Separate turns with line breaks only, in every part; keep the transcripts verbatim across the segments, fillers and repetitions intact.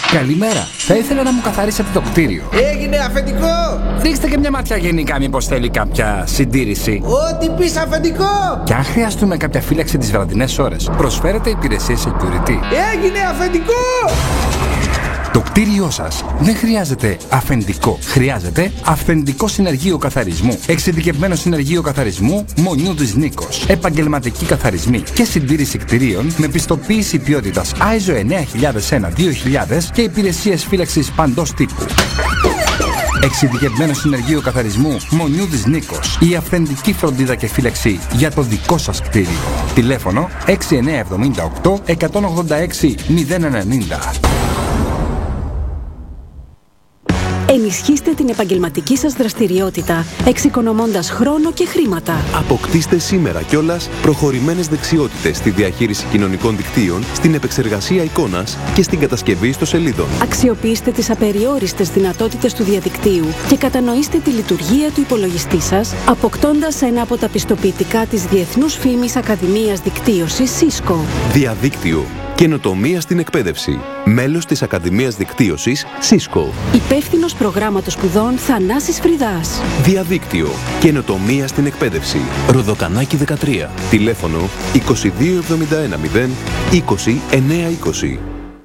Καλημέρα. Θα ήθελα να μου καθαρίσετε το κτίριο.
Έγινε αφεντικό!
Ρίξτε και μια ματιά γενικά, μήπως θέλει κάποια συντήρηση.
Ό,τι πεις αφεντικό!
Και αν χρειαστούμε κάποια φύλαξη τις βραδινές ώρες, προσφέρετε υπηρεσίες security.
Έγινε αφεντικό!
Το κτίριό σας δεν χρειάζεται αφεντικό. Χρειάζεται αυθεντικό συνεργείο καθαρισμού. Εξειδικευμένο συνεργείο καθαρισμού Μονιούδης Νίκος. Επαγγελματικοί καθαρισμοί και συντήρηση κτιρίων με πιστοποίηση ποιότητας άι ες ο εννιά χιλιάδες ένα δύο χιλιάδες και υπηρεσίες φύλαξης παντός τύπου. Εξειδικευμένο συνεργείο καθαρισμού Μονιούδης Νίκος. Η αυθεντική φροντίδα και φύλαξη για το δικό σας κτίριο. Τηλέφωνο έξι εννιά εβδομήντα οκτώ εκατόν ογδόντα έξι μηδέν ενενήντα.
Ενισχύστε την επαγγελματική σας δραστηριότητα, εξοικονομώντας χρόνο και χρήματα.
Αποκτήστε σήμερα κιόλας προχωρημένες δεξιότητες στη διαχείριση κοινωνικών δικτύων, στην επεξεργασία εικόνας και στην κατασκευή ιστοσελίδων.
Αξιοποιήστε τις απεριόριστες δυνατότητες του διαδικτύου και κατανοήστε τη λειτουργία του υπολογιστή σας, αποκτώντας ένα από τα πιστοποιητικά της Διεθνούς Φήμης Ακαδημίας Δικτύωσης Cisco.
Διαδίκτυο. Καινοτομία στην εκπαίδευση. Μέλος της Ακαδημίας Δικτύωσης Cisco.
Υπεύθυνος προγράμματος σπουδών Θανάσης Φρυδάς.
Διαδίκτυο. Καινοτομία στην εκπαίδευση. Ροδοκανάκι δεκατρία. Τηλέφωνο είκοσι δύο εβδομήντα ένα μηδέν είκοσι εννιακόσια είκοσι.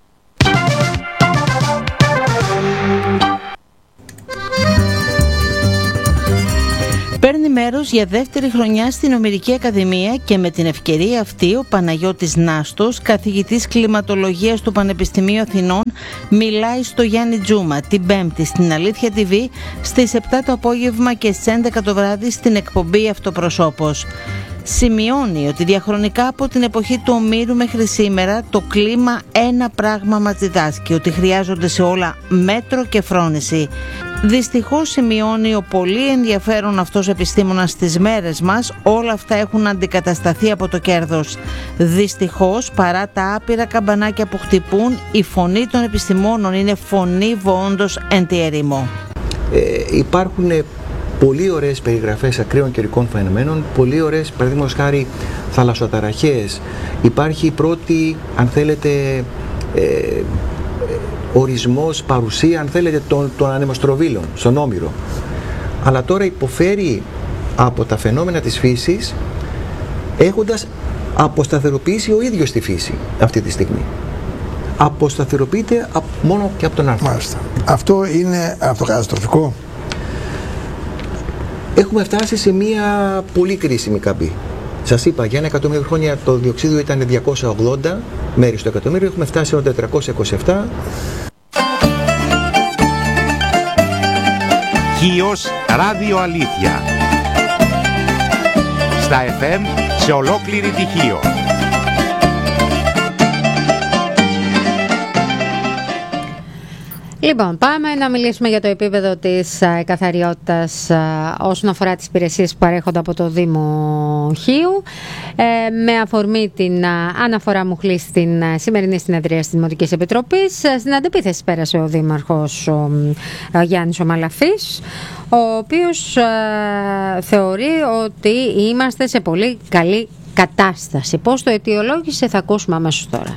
Παίρνει μέρος για δεύτερη χρονιά στην Ομηρική Ακαδημία και με την ευκαιρία αυτή ο Παναγιώτης Νάστος, καθηγητής κλιματολογίας του Πανεπιστημίου Αθηνών, μιλάει στο Γιάννη Τζούμα την Πέμπτη στην Αλήθεια τι βι στις επτά το απόγευμα και στις έντεκα το βράδυ στην εκπομπή Αυτοπροσώπος. Σημειώνει ότι διαχρονικά από την εποχή του Ομήρου μέχρι σήμερα το κλίμα ένα πράγμα μας διδάσκει, ότι χρειάζονται σε όλα μέτρο και φρόνηση. Δυστυχώς, σημειώνει ο πολύ ενδιαφέρον αυτός επιστήμονας στις μέρες μας, όλα αυτά έχουν αντικατασταθεί από το κέρδος. Δυστυχώς, παρά τα άπειρα καμπανάκια που χτυπούν, η φωνή των επιστημόνων είναι φωνή βοόντος εν τη ερήμο.
Ε, υπάρχουν πολύ ωραίες περιγραφές ακραίων καιρικών φαινομένων, πολύ ωραίες, παραδείγματος χάρη, θαλασσοταραχές. Υπάρχει η πρώτη, αν θέλετε, ε, ορισμός, παρουσία, αν θέλετε, των, των ανεμοστροβίλων στον Όμηρο. Αλλά τώρα υποφέρει από τα φαινόμενα της φύσης, έχοντας αποσταθεροποιήσει ο ίδιος τη φύση αυτή τη στιγμή. Αποσταθεροποιείται μόνο και από τον άνθρωπο.
Μάλιστα. Αυτό είναι αυτοκαταστροφικό.
Έχουμε φτάσει σε μια πολύ κρίσιμη καμπή. Σας είπα, για ένα εκατομμύριο χρόνια το διοξείδιο ήταν διακόσια ογδόντα μέρη στο εκατομμύριο, έχουμε φτάσει σε τετρακόσια είκοσι επτά.
Χίος Ράδιο Αλήθεια. Στα εφ εμ σε ολόκληρη τη Χίο.
Λοιπόν, πάμε να μιλήσουμε για το επίπεδο της α, καθαριότητας α, όσον αφορά τις υπηρεσίες που παρέχονται από το Δήμο Χίου. Ε, με αφορμή την α, αναφορά Μουχλή στην α, σημερινή συνεδρία της Δημοτικής Επιτροπής. Α, στην αντιπίθεση πέρασε ο Δήμαρχος ο, ο Γιάννης ο Μαλαφής, ο οποίος α, θεωρεί ότι είμαστε σε πολύ καλή κατάσταση. Πώς το αιτιολόγησε θα ακούσουμε αμέσως τώρα.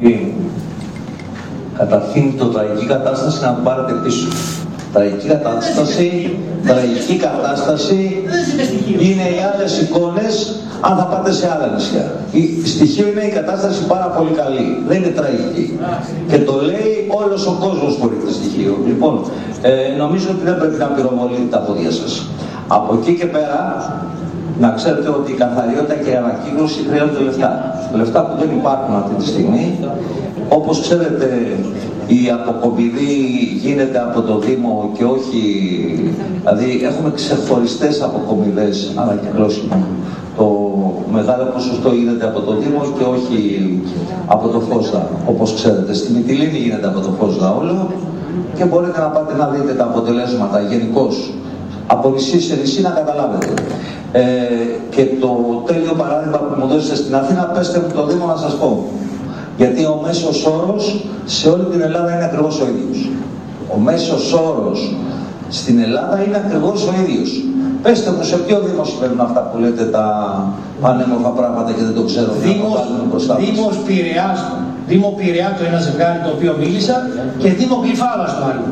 Καταρχήν, το τραγική κατάσταση να πάρετε πίσω. Τραγική κατάσταση, τραγική κατάσταση είναι οι άλλες εικόνες αν θα πάτε σε άλλα νησιά. Η στοιχείο είναι η κατάσταση πάρα πολύ καλή. Δεν είναι τραγική. Και το λέει όλος ο κόσμος που έχει στοιχείο. Λοιπόν, ε, νομίζω ότι δεν πρέπει να πυροβολείτε τα πόδια σας. Από εκεί και πέρα, να ξέρετε ότι η καθαριότητα και η ανακύκλωση χρειάζονται λεφτά. Λεφτά που δεν υπάρχουν αυτή τη στιγμή. Όπως ξέρετε, η αποκομιδή γίνεται από το Δήμο και όχι... Δηλαδή, έχουμε ξεχωριστές αποκομιδές ανακυκλώσιμο. Το μεγάλο ποσοστό γίνεται από το Δήμο και όχι από το Φόσδα. Όπως ξέρετε, στη Μυτιλήνη γίνεται από το Φόσδα όλο και μπορείτε να πάτε να δείτε τα αποτελέσματα γενικώς. Από νησί σε νησί να καταλάβετε. Ε, και το τέλειο παράδειγμα που μου δώσετε στην Αθήνα, πέστε μου το Δήμο να σας πω. Γιατί ο μέσος όρος σε όλη την Ελλάδα είναι ακριβώς ο ίδιος. Ο μέσος όρος στην Ελλάδα είναι ακριβώς ο ίδιος. Πέστε μου σε ποιο Δήμο συμβαίνουν αυτά που λέτε τα πανέμορφα πράγματα και δεν το ξέρω.
Δήμος, Δήμος Πειραιάς. Δήμο Πειραιά το ένα ζευγάρι το οποίο μίλησα και Δήμο Γλυφάδας το άλλο.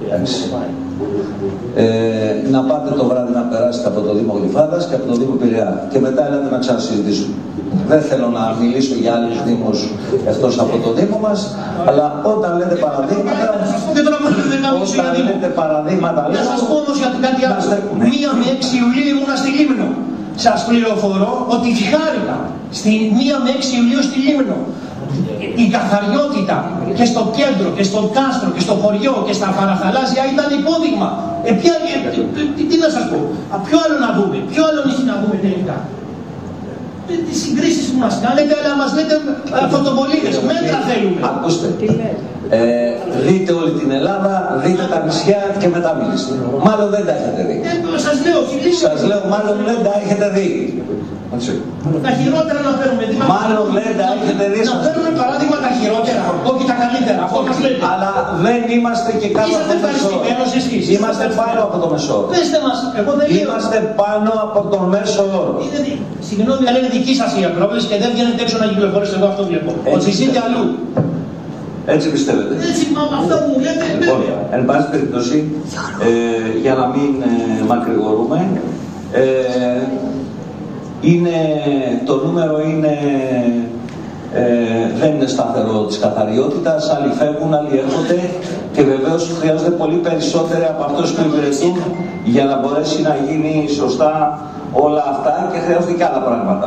Ε, να πάτε το βράδυ να περάσετε από το Δήμο Γλυφάδας και από το Δήμο Πειραιά και μετά έλατε να ξανασυζητήσουμε. Δεν θέλω να μιλήσω για άλλους δήμους εκτός από το Δήμο μας, αλλά όταν λέτε παραδείγματα, όταν λέτε παραδείγματα,
να σας πω όμως για κάτι άλλο. Μία με έξι Ιουλίου ήμουνα στη Λίμνο. Σας πληροφορώ ότι χάρηκα στη μία με έξι Ιουλίου στη Λίμνο. Η καθαριότητα και στο κέντρο και στο κάστρο και στο χωριό και στα παραθαλάσσια ήταν υπόδειγμα. Ε, ποια, ε, τι, τι να σας πω, α, ποιο άλλο να δούμε, ποιο άλλο έχει να δούμε τελικά. Ε, τις συγκρίσεις που μας κάνετε, αλλά μας λέτε φωτοβολίδες, μέτρα θέλουμε.
Ακούστε, ε, δείτε όλη την Ελλάδα, δείτε τα νησιά και μετά μιλήστε. Μάλλον δεν τα έχετε δει.
Ε, σας λέω,
σας λέω, μάλλον δεν τα έχετε δει.
Τα χειρότερα να παίρνουμε.
Μάλλον δεν τα έχετε δει.
Να παίρνουμε παράδειγμα τα χειρότερα, όχι τα καλύτερα. Αυτό μας λέτε.
Αλλά δεν είμαστε και κάτω από το μεσό. Είμαστε πάνω από το μεσό.
Πέστε μας, εγώ δεν λέω.
Είμαστε πάνω από το μέσο όρο.
Συγγνώμη, αλλά είναι δική σας η ακρόαση και δεν βγαίνετε έξω να κυκλοφορήσετε. Εγώ αυτό βλέπω. Ότι ζείτε αλλού.
Έτσι πιστεύετε.
Έτσι, μα αυτά που μου λέτε.
Λοιπόν, εν πάση περιπτώσει, ε, για να μην ε, μακρηγορούμε, ε, είναι, το νούμερο είναι, ε, δεν είναι σταθερό της καθαριότητας, άλλοι φεύγουν, άλλοι έρχονται και βεβαίως χρειάζονται πολύ περισσότεροι από αυτούς που υπηρετούν για να μπορέσει να γίνει σωστά όλα αυτά και χρειάζονται και άλλα πράγματα.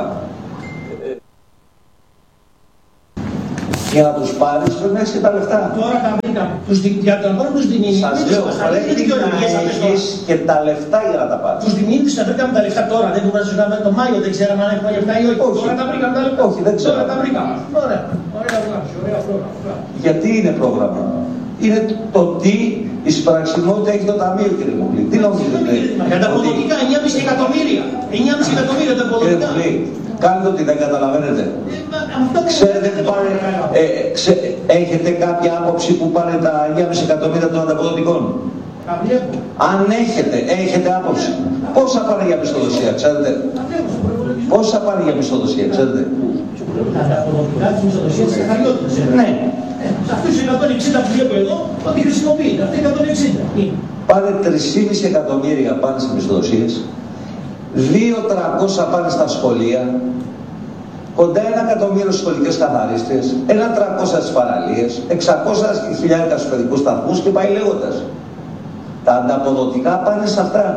Για να τους πάρεις πρέπει να έχεις και τα λεφτά.
Τώρα τα βρήκα. Τους διατραγώνουν τους δημιουργείς.
Σας λέω, πρέπει να έχεις και τα λεφτά για να τα πάρεις.
Τους δημιουργείς τα βρήκαμε τα λεφτά τώρα. Δεν μπορούμε να τους κάνουμε το Μάιο, δεν ξέραμε αν έχουμε λεφτά ή όχι. Τώρα τα βρήκαμε τα λεφτά.
Όχι, δεν ξέρω.
Τώρα τα βρήκαμε. Ωραία. Ωραία βλάψη, ωραία πρόγραμμα.
Γιατί είναι πρόγραμμα. Είναι το τι η συμπραξιμότητα έχει το ταμείο, κύριε Μουγλή. Τι νομίζετε?
Για τα αποδοτικά, εννιά κόμμα πέντε εκατομμύρια. εννιά κόμμα πέντε εκατομμύρια τα αποδοτικά.
Κάνετε ότι δεν καταλαβαίνετε. Ξέρετε τι πάνε, ε, ξέ, έχετε κάποια άποψη που πάνε τα εννιά κόμμα πέντε εκατομμύρια των ανταποδοτικών? Αν έχετε, έχετε άποψη. Πόσα πάνε για μισθοδοσία, ξέρετε? Πόσα πάνε για μισθοδοσία, ξέρετε?
Τα ανταποδοτικά της μισθοδοσίας της καθαριότητας.
Ναι.
Σε αυτούς τους εκατόν εξήντα που βλέπω εδώ, ότι χρησιμοποιείται. Αυτοί εκατόν εξήντα.
Πάνε τρία κόμμα πέντε εκατομμύρια πάνε σε μισθοδοσίες. δύο χιλιάδες τριακόσια πάνε στα σχολεία, κοντά ένα εκατομμύριο σχολικές καθαρίστριες, ένα τριακόσια στις παραλίες, εξακόσια χιλιάδες στους παιδικούς σταθμούς και πάει λέγοντας. Τα ανταποδοτικά πάνε σε αυτά.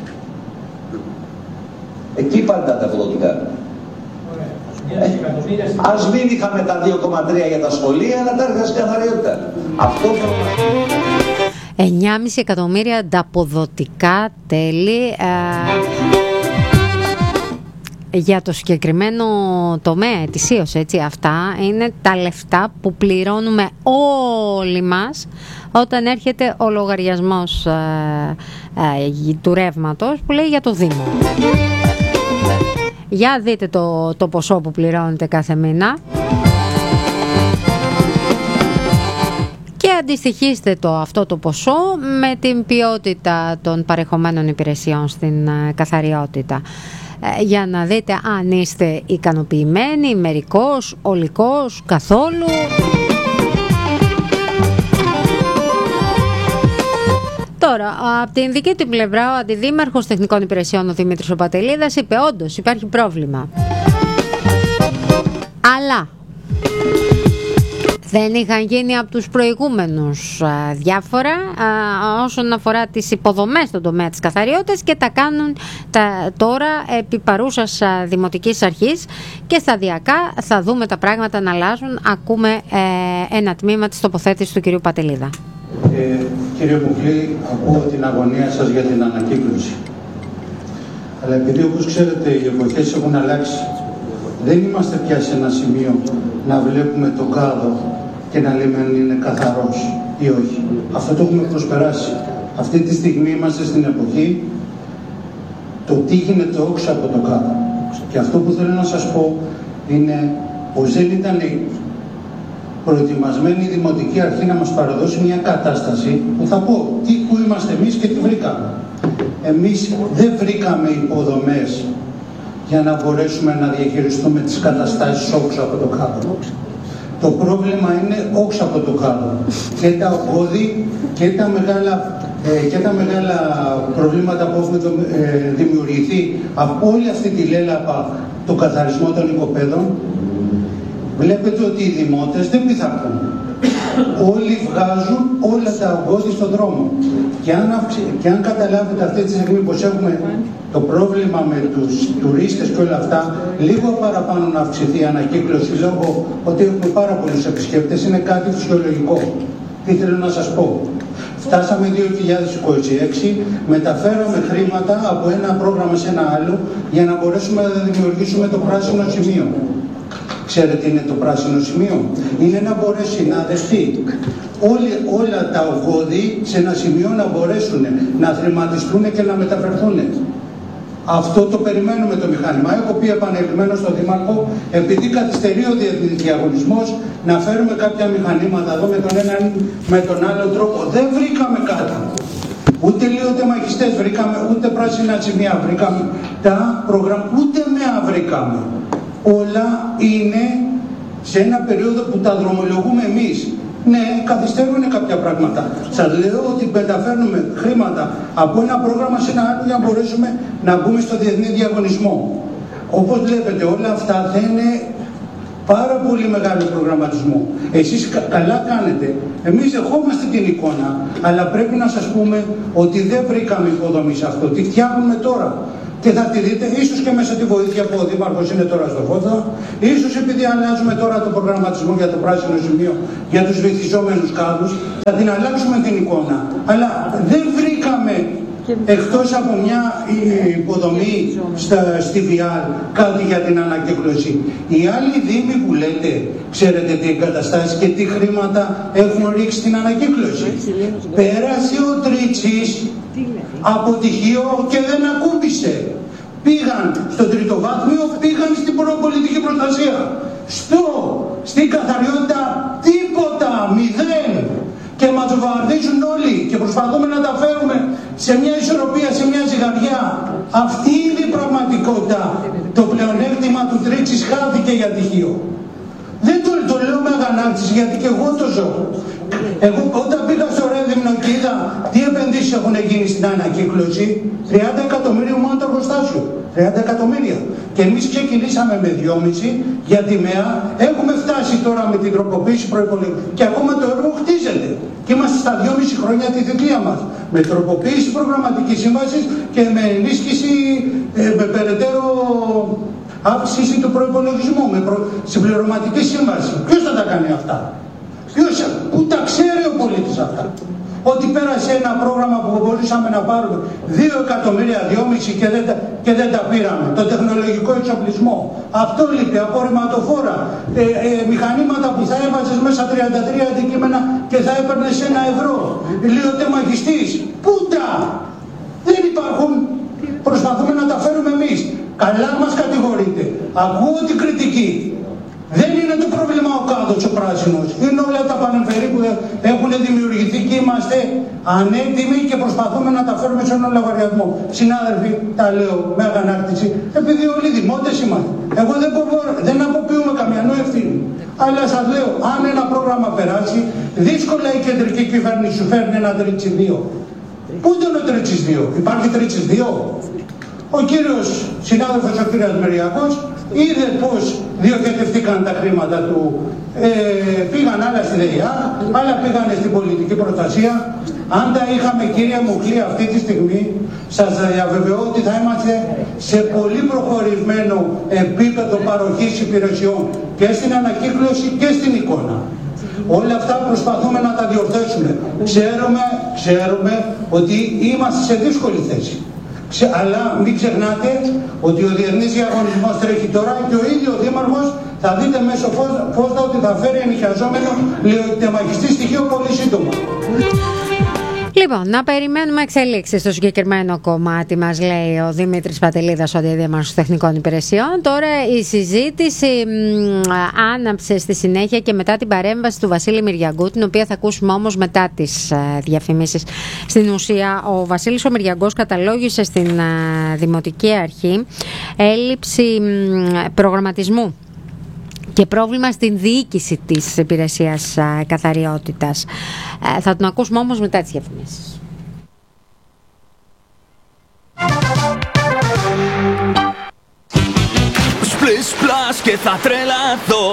Εκεί πάνε τα ανταποδοτικά. Ε, ας μην είχαμε τα δύο κόμμα τρία για τα σχολεία, αλλά τα έργα στην καθαριότητα. Αυτό
εννιά κόμμα πέντε εκατομμύρια ανταποδοτικά τέλη. Ε, για το συγκεκριμένο τομέα ετησίως, έτσι, αυτά είναι τα λεφτά που πληρώνουμε όλοι μας όταν έρχεται ο λογαριασμός ε, ε, του ρεύματος που λέει για το Δήμο. Για δείτε το, το ποσό που πληρώνετε κάθε μήνα και αντιστοιχίστε το αυτό το ποσό με την ποιότητα των παρεχομένων υπηρεσιών στην ε, καθαριότητα, για να δείτε αν είστε ικανοποιημένοι, μερικώς, ολικώς, καθόλου. Τώρα, από την δική του πλευρά, ο Αντιδήμαρχος Τεχνικών Υπηρεσιών, ο Δημήτρης Πατελίδας, είπε όντως υπάρχει πρόβλημα. Αλλά δεν είχαν γίνει από τους προηγούμενους α, διάφορα α, όσον αφορά τις υποδομές στον τομέα της καθαριότητας και τα κάνουν τα, τώρα επί παρούσας α, δημοτικής αρχής και σταδιακά θα δούμε τα πράγματα να αλλάζουν. Ακούμε ε, ένα τμήμα της τοποθέτησης του κυρίου Πατελίδα.
Ε, κύριε Μουγλή, ακούω την αγωνία σας για την ανακύκλωση. Αλλά επειδή όπως ξέρετε οι εποχές έχουν αλλάξει, δεν είμαστε πια σε ένα σημείο να βλέπουμε τον κάδο και να λέμε αν είναι καθαρός ή όχι. Αυτό το έχουμε προσπεράσει. Αυτή τη στιγμή είμαστε στην εποχή το τι γίνεται όξω από τον κάδο. Και αυτό που θέλω να σας πω είναι πως δεν ήταν προετοιμασμένη η Δημοτική Αρχή να μας παραδώσει μια κατάσταση που θα πω τι που είμαστε εμείς και τι βρήκαμε. Εμείς δεν βρήκαμε υποδομές για να μπορέσουμε να διαχειριστούμε τις καταστάσεις όξω από το κάδο. Το πρόβλημα είναι όξω από το κάτω. Και τα ογκώδη και τα μεγάλα, ε, και τα μεγάλα προβλήματα που έχουν ε, δημιουργηθεί από όλη αυτή τη λέλαπα, το καθαρισμό των οικοπαίδων, βλέπετε ότι οι δημότες δεν πειθαρχούν. Όλοι βγάζουν όλα τα ογκώδη στον δρόμο. Και αν, αυξη... και αν καταλάβετε αυτή τη στιγμή πως έχουμε το πρόβλημα με τους τουρίστες και όλα αυτά, λίγο παραπάνω να αυξηθεί η ανακύκλωση λόγω ότι έχουμε πάρα πολλούς επισκέπτες, είναι κάτι φυσιολογικό. Τι θέλω να σας πω. Φτάσαμε δύο χιλιάδες είκοσι έξι, μεταφέραμε χρήματα από ένα πρόγραμμα σε ένα άλλο για να μπορέσουμε να δημιουργήσουμε το πράσινο σημείο. Ξέρετε τι είναι το πράσινο σημείο? Είναι να μπορέσει να δεχτεί όλοι, όλα τα ογκώδη σε ένα σημείο να μπορέσουν να θρηματιστούν και να μεταφερθούν. Αυτό το περιμένουμε το μηχάνημα. Έχω πει επανειλημμένο στον Δήμαρχο, επειδή καθυστερεί ο διεθνής διαγωνισμός, να φέρουμε κάποια μηχανήματα εδώ με τον έναν με τον άλλο τρόπο. Δεν βρήκαμε κάτι. Ούτε λίωτε μαχιστές βρήκαμε, ούτε πράσινα σημεία βρήκαμε. Τα προγράμματα, ούτε μέα βρήκαμε. Όλα είναι σε ένα περίοδο που τα δρομολογούμε εμείς. Ναι, καθυστερούν κάποια πράγματα. Σας λέω ότι μεταφέρνουμε χρήματα από ένα πρόγραμμα σε ένα άλλο για να μπορέσουμε να μπούμε στο διεθνή διαγωνισμό. Όπως βλέπετε, όλα αυτά θα είναι πάρα πολύ μεγάλο προγραμματισμό. Εσείς κα, καλά κάνετε. Εμείς δεχόμαστε την εικόνα, αλλά πρέπει να σας πούμε ότι δεν βρήκαμε υποδομή σε αυτό. Τι φτιάχνουμε τώρα. Και θα τη δείτε, ίσως και μέσα τη βοήθεια που ο Δήμαρχος είναι τώρα στο Φώτα, ίσως επειδή αλλάζουμε τώρα το προγραμματισμό για το πράσινο σημείο, για τους βυθιζόμενους κάδους, θα την αλλάξουμε την εικόνα. Αλλά δεν βρήκαμε, εκτός από μια υποδομή στα, στη Βιάλ, κάτι για την ανακύκλωση. Οι άλλοι δήμοι που λέτε, ξέρετε τι εγκαταστάσεις και τι χρήματα έχουν ρίξει στην ανακύκλωση. Πέρασε ο Τρίτσης από τυχείο και δεν ακούμπησε. Πήγαν στον τριτοβάθμιο, πήγαν στην προπολιτική προστασία. Στο, στην καθαριότητα, τίποτα, μηδέν. Και μας βαρδίζουν όλοι και προσπαθούμε να τα φέρουμε σε μια ισορροπία, σε μια ζυγαριά. Αυτή είναι η πραγματικότητα. Το πλεονέκτημα του Τρίτσης χάθηκε για τυχείο. Δεν το, το λέω με αγανάκτηση, γιατί και εγώ το ζω. Εγώ όταν πήγα στο Ρέδυμνο και είδα τι επενδύσεις έχουν γίνει στην ανακύκλωση, τριάντα εκατομμύρια μόνο το εργοστάσιο. τριάντα εκατομμύρια. Και εμείς ξεκινήσαμε με δυόμισι για τη ΜΕΑ. Έχουμε φτάσει τώρα με την τροποποίηση προϋπολογισμού και ακόμα το έργο χτίζεται. Και είμαστε στα δυόμισι χρόνια τη θητεία μας. Με τροποποίηση προγραμματικής σύμβασης και με ενίσχυση, ε, με περαιτέρω αύξηση του προϋπολογισμού, με προ... συμπληρωματική σύμβαση. Ποιος θα τα κάνει αυτά? Ποιος, που τα ξέρει ο πολίτης αυτά. Ότι πέρασε ένα πρόγραμμα που μπορούσαμε να πάρουμε δύο εκατομμύρια, δυόμισι και δεν, και δεν τα πήραμε. Το τεχνολογικό εξοπλισμό. Αυτό λείπει, απορριμματοφόρα. Ε, ε, μηχανήματα που θα έβαζες μέσα τριάντα τρία αντικείμενα και θα έπαιρνες ένα ευρώ. Λίωτε μαγιστής. Πού τα! Δεν υπάρχουν. Προσπαθούμε να τα φέρουμε εμείς. Καλά μας κατηγορείτε. Ακούω την κριτική. Δεν είναι το πρόβλημα ο κάδος ο πράσινος. Είναι όλα τα πανεμφερή που έχουν δημιουργηθεί και είμαστε ανέτοιμοι και προσπαθούμε να τα φέρουμε σε έναν λογαριασμό. Συνάδελφοι, τα λέω με αγανάκτηση, επειδή όλοι δημότες είμαστε. Εγώ δεν, δεν αποποιούμε καμία ευθύνη. Αλλά σας λέω, αν ένα πρόγραμμα περάσει, δύσκολα η κεντρική κυβέρνηση σου φέρνει ένα Τρίτσης δύο. Πού είναι ο Τρίτσης δύο? Υπάρχει Τρίτσης δύο? Ο κύριος συνάδελφος ο κύριος Μεριακός είδε πως διοχετευτήκαν τα χρήματα του. Ε, πήγαν άλλα στη ΔΕΙΑ, άλλα πήγαν στην πολιτική προστασία. Αν τα είχαμε, κύριε Μουχλή, αυτή τη στιγμή, σας διαβεβαιώ ότι θα είμαστε σε πολύ προχωρημένο επίπεδο παροχής υπηρεσιών και στην ανακύκλωση και στην εικόνα. Όλα αυτά προσπαθούμε να τα διορθώσουμε. Ξέρουμε, ξέρουμε ότι είμαστε σε δύσκολη θέση. Αλλά μην ξεχνάτε ότι ο διεθνής διαγωνισμός τρέχει τώρα και ο ίδιος ο Δήμαρχος θα δείτε μέσω φώστα ότι θα φέρει ενοικιαζόμενο λιωτεμαχιστή στοιχείο πολύ σύντομα.
Λοιπόν, να περιμένουμε εξελίξεις στο συγκεκριμένο κομμάτι, μας λέει ο Δημήτρης Πατελίδας, ο Αντιδήμαρχος Τεχνικών Υπηρεσιών. Τώρα η συζήτηση μ, άναψε στη συνέχεια και μετά την παρέμβαση του Βασίλη Μυριαγκού, την οποία θα ακούσουμε όμως μετά τις ε, διαφημίσεις. Στην ουσία, ο Βασίλης ο Μυριαγκός καταλόγησε στην ε, Δημοτική Αρχή έλλειψη μ, προγραμματισμού και πρόβλημα στην διοίκηση της υπηρεσίας καθαριότητας. Ε, θα τον ακούσουμε όμως μετά τις διαφημίσεις.
Plus plus και θα τρελαθώ.